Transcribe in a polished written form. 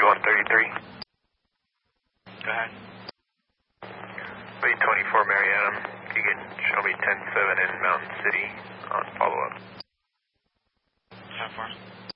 5133. Go ahead. Bay 24 Mariana, you can show me 10-7 in Mountain City on follow-up. So far.